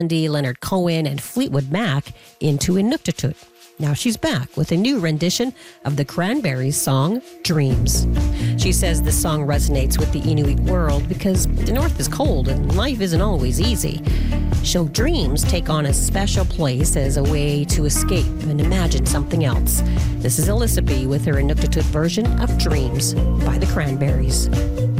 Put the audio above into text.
Andy, Leonard Cohen, and Fleetwood Mac into Inuktitut. Now she's back with a new rendition of the Cranberries song, Dreams. She says this song resonates with the Inuit world because the North is cold and life isn't always easy. So dreams take on a special place as a way to escape and imagine something else. This is Alyssa B. with her Inuktitut version of Dreams by the Cranberries.